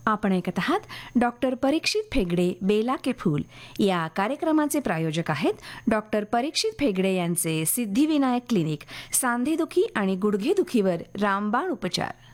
आपण ऐकत आहात डॉक्टर परीक्षित फेगडे बेला के फूल या कार्यक्रमाचे प्रायोजक आहेत डॉक्टर परीक्षित फेगडे यांचे सिद्धिविनायक क्लिनिक, सांधेदुखी आणि गुडघेदुखीवर रामबाण उपचार.